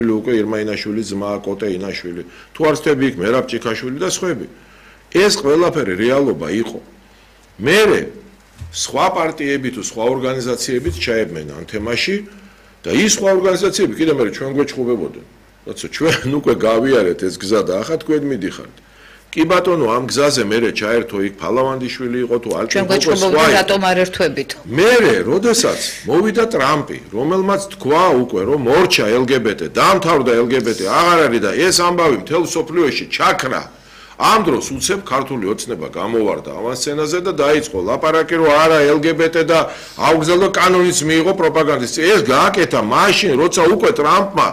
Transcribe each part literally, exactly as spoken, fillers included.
უკვე ირმაინაშვილი ძმა კოტე ინაშვილი თუ არ ხდები იქ მერაბ ჭიქაშვილი და სხვები ეს ყველაფერი რეალობა იყო მერე სხვა პარტიები თუ სხვა ორგანიზაციებიც ჩაებმენ ამ თემაში და ის სხვა ორგანიზაციები კიდე მე ჩვენ გვეჩხუბებოდნენ როცა ჩვენ უკვე გავიარეთ ეს გზა და ახლა თქვენ მიდიხართ კი ბატონო ამ გზაზე მერე ჩაერთო იქ ფალავანდიშვილი იყო თუ ალტი იყო სხვა რატომ არ ერთვებით მერე როდესაც მოვიდა ტრამპი რომელმაც თქვა უკვე რომ მორჩა ელგებეტე დაამთავრდა ელგებეტე აღარ არის და ეს ამბავი მთელ სოფლიოში ჩაქრა ამ დროს უცებ ქართული ოცნება გამოვარდა ამ სცენაზე და დაიწყო ლაპარაკი რომ არა ელგებეტე და აუგზავნო კანონიც მიიღო პროპაგანდის ეს გააკეთა მაშინ როცა უკვე ტრამპმა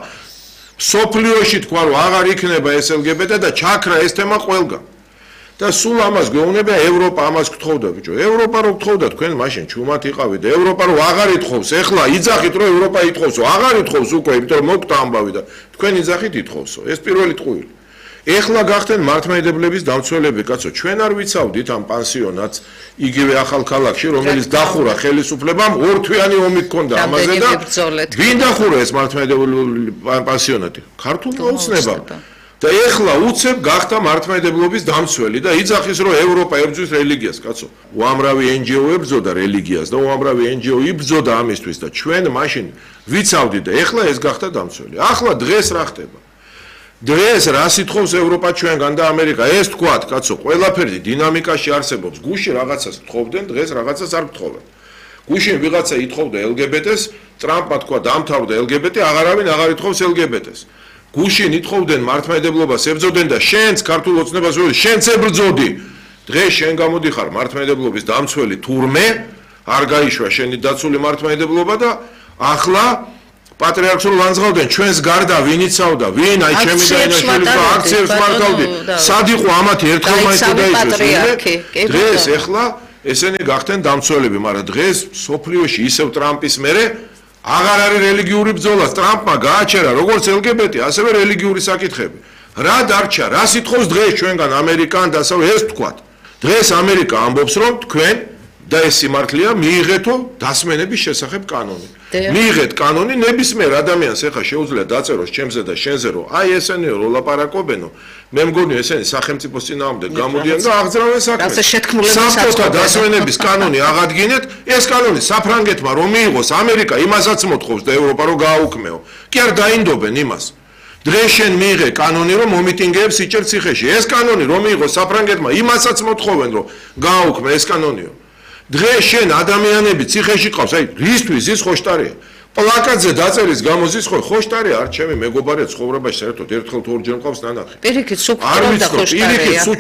სოფლიოში თქვა რომ აღარ იქნება ეს ელგებეტე და ჩაქრა ეს თემა ყველგან და სულ ამას გვეუბნება ევროპა ამას გთხოვდა ბიჭო ევროპა რო გთხოვდა თქვენ მაშინ ჩუმად იყავით და ევროპა რო აღარ ითხოვს ეხლა იძახით რომ ევროპა ითხოვსო აღარ ითხოვს უკვე იმიტომ რომ მოკვდა ამბავი და თქვენ იძახით ითხოვსო ეს პირველი ტყუილი ეხლა გახდნენ მართლმადიდებლების დამცველები კაცო ჩვენ არ ვიცავდით ამ პანსიონატს იგივე ახალ ქალაქში რომელიც დახურა ხელისუფლებამ ორთვიანი ომი ჰქონდა ამაზე და ვინ დახურა ეს მართლმადიდებლური პანსიონატი ქართულმა ოცნებამ და ეხლა უცებ გახდა მართლმადიდებლობის დამცველი და იძახის რომ ევროპა ებრძვის რელიგიას კაცო უამრავი ენჯიო ებრძოდა რელიგიას და უამრავი ენჯიო იბრძოდა ამისთვის და ჩვენ მაშინ ვიცავდით და ეხლა ეს გახდა დამცველი ახლა დღეს რა ხდება დღეს რას ითხოვს ევროპა ჩვენგან და ამერიკა ეს თქვათ კაცო ყველაფერი დინამიკაში არსებობს გუში რაღაცას თხოვდნენ დღეს რაღაცას არ გთხოვენ გუშინ ვიღაცა ითხოვდა ელგებეტეს ტრამპმა თქვა დამთავრდა ელგებეტე აღარავინ აღარ ითხოვს ელგებეტეს გუშინ ითხოვდნენ მართლმადიდებლობას ებრძოდნენ და შენც ქართულ ოცნებას ვეუბნები შენც ებრძოდი დღეს შენ გამოდიხარ მართლმადიდებლობის დამცველი თურმე არ გაიშვა შენი დაცული მართლმადიდებლობა და ახლა პატრიარქს რო ლანძღავდნენ ჩვენს გარდა ვინ იცავდა ვინ აი ჩემი და ინაშვილის აქციებს მართავდი სად იყო ამათი ერთხელმაინც დაიწყეს დღეს ეხლა ესენი გახდნენ დამცველები მაგრამ დღეს სოფლიოში ისევ ტრამპის მერე აღარ არის რელიგიური ბრძოლა ტრამპმა გააჩერა როგორც ელგებეტე ასევე რელიგიური საკითხები რა დარჩა რა სიტყვის დღეს ჩვენგან ამერიკან დასავლ ეს თქვათ დღეს ამერიკა ამბობს რომ თქვენ და ეს სიმართლეა მიიღეთო დასმენების შესახებ კანონი მიიღეთ კანონი ნებისმიერ ადამიანს ეხა შეუძლია დაწეროს ჩემზე და შენზე რომ აი ესენი რო ლაპარაკობენო მე მგონი ესენი სახელმწიფოს წინააღმდეგ გამოდიან და აღძრავენ საქმეს სამწუხაროდ დასმენების კანონი აღადგინეთ ეს კანონი საფრანგეთმა რომ მიიღოს ამერიკა იმასაც მოთხოვს და ევროპა რომ გააუქმეო კი არ დაინდობენ იმას დღეს შენ მიიღე კანონი რომ მომიტინგეებს იჭერ ციხეში ეს კანონი რომ მიიღოს საფრანგეთმა იმასაც მოთხოვენ რომ გააუქმე ეს კანონიო დღეს შენ ადამიანები ციხეში ყავს აი რისთვის ის ხოშტარია პლაკატზე დაწერის გამოზის ხო ხოშტარია არ ჩემი მეგობარია ცხოვრებაში საერთოდ ერთხელ თუ ორჯერ მყავს ნანახი პირიქით სუფთა და ხოშტარია